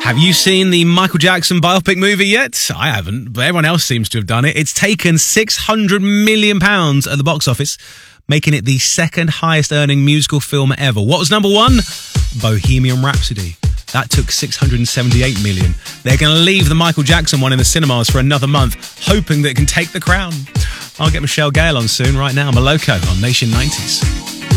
Have you seen the Michael Jackson biopic movie yet? I haven't, but everyone else seems to have done it. It's taken £600 million at the box office, making it the second highest earning musical film ever. What was number one? Bohemian Rhapsody. That took $678 million. They're going to leave the Michael Jackson one in the cinemas for another month, hoping that it can take the crown. I'll get Michelle Gale on soon. Right now, Maloko on Nation 90s.